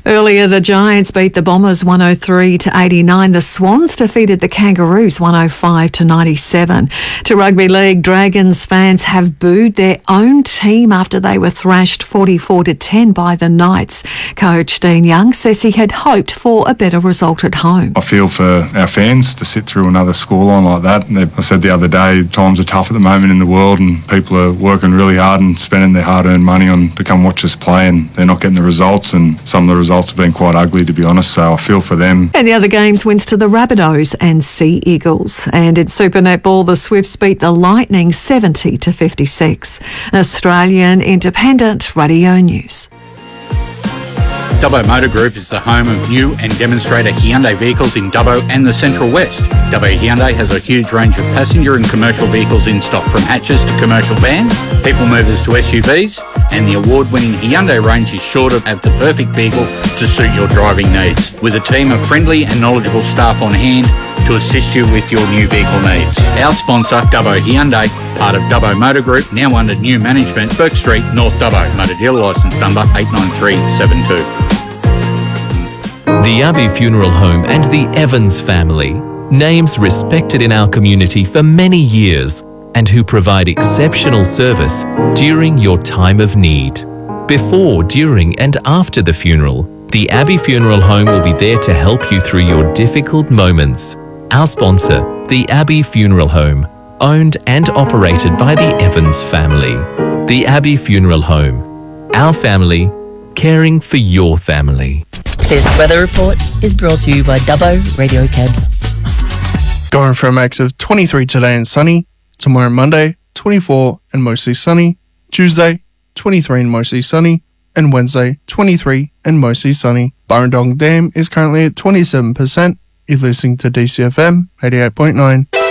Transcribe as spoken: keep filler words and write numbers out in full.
Earlier, the Giants beat the Bombers one oh three to eighty-nine. The Swans defeated the Kangaroos one oh five to ninety-seven. To rugby league, Dragons fans have booed their own team after they were thrashed forty-four to ten by the Knights. Coach Dean Young says he had hoped for a better result at home. I feel for our fans to sit through another scoreline like that. And I said the other day, times are tough at the moment in the world and people are working really hard and spending their hard-earned money on to come watch us play, and they're not getting the results, and some of the results have been quite ugly, to be honest, so I feel for them. And the other games, wins to the Rabbitohs and Sea Eagles. And in Super Netball, the Swifts beat the Lightning seventy to fifty-six. Australian Independent Radio News. Dubbo Motor Group is the home of new and demonstrator Hyundai vehicles in Dubbo and the Central West. Dubbo Hyundai has a huge range of passenger and commercial vehicles in stock, from hatches to commercial vans, people movers to S U Vs, and the award-winning Hyundai range is sure to have the perfect vehicle to suit your driving needs, with a team of friendly and knowledgeable staff on hand to assist you with your new vehicle needs. Our sponsor, Dubbo Hyundai, part of Dubbo Motor Group, now under new management, Burke Street, North Dubbo. Motor dealer licence number eight nine three seven two. The Abbey Funeral Home and the Evans family, names respected in our community for many years and who provide exceptional service during your time of need. Before, during and after the funeral, the Abbey Funeral Home will be there to help you through your difficult moments. Our sponsor, the Abbey Funeral Home, owned and operated by the Evans family. The Abbey Funeral Home, our family, caring for your family. This weather report is brought to you by Dubbo Radio Cabs. Going for a max of twenty-three today and sunny. Tomorrow Monday, twenty-four and mostly sunny. Tuesday, twenty-three and mostly sunny. And Wednesday, twenty-three and mostly sunny. Burrendong Dam is currently at twenty-seven percent. You're listening to D C F M eighty-eight point nine.